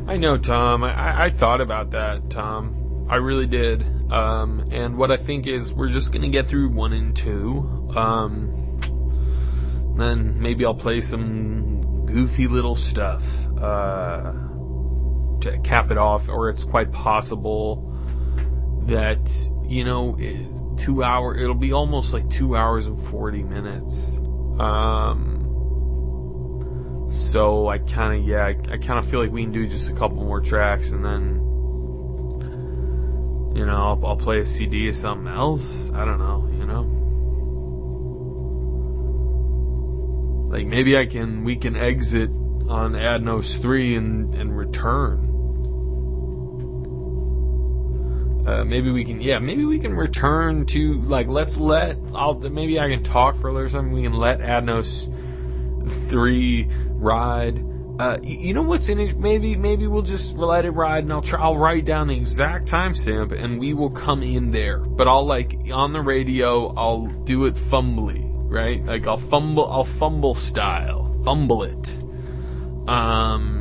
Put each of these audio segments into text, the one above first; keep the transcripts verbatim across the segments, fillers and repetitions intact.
I know, Tom. I, I thought about that, Tom. I really did. Um, and what I think is we're just going to get through one and two. Um, then maybe I'll play some goofy little stuff uh, to cap it off. Or it's quite possible that, you know, two hour, it'll be almost like two hours and forty minutes. Um, so I kind of, yeah, I, I kind of feel like we can do just a couple more tracks and then, you know, I'll, I'll play a C D of something else. I don't know, you know. Like maybe I can, we can exit on Adnos three and, and return. Uh, maybe we can, yeah, maybe we can return to, like, let's let, I'll, maybe I can talk for a little something, we can let Adnos three ride. Uh, you, you know what's in it? Maybe, maybe we'll just let it ride and I'll try, I'll write down the exact timestamp and we will come in there. But I'll, like, on the radio, I'll do it fumbly, right? Like, I'll fumble, I'll fumble style. Fumble it. Um...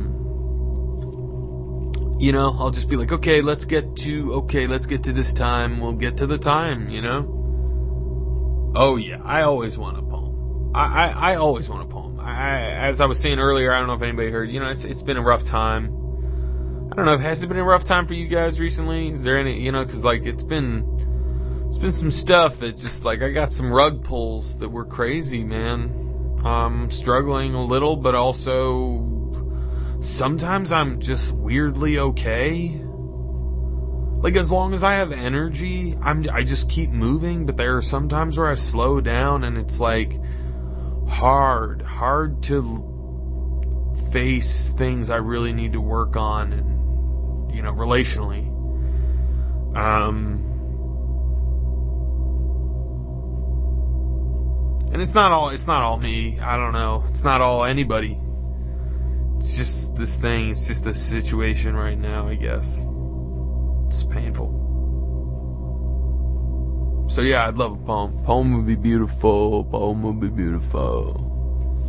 You know, I'll just be like, okay, let's get to, okay, let's get to this time. We'll get to the time, you know? Oh, yeah, I always want a poem. I, I, I always want a poem. I, as I was saying earlier, I don't know if anybody heard, you know, it's it's been a rough time. I don't know, has it been a rough time for you guys recently? Is there any, you know, because, like, it's been, it's been some stuff that just, like, I got some rug pulls that were crazy, man. I'm struggling a little, but also... sometimes I'm just weirdly okay. Like, as long as I have energy, I'm, I just keep moving, but there are some times where I slow down and it's like hard, hard to face things I really need to work on and, you know, relationally. Um, and it's not all, it's not all me. I don't know. It's not all anybody. It's just this thing, it's just a situation right now, I guess. It's painful. So yeah, I'd love a poem. Poem would be beautiful. Poem would be beautiful.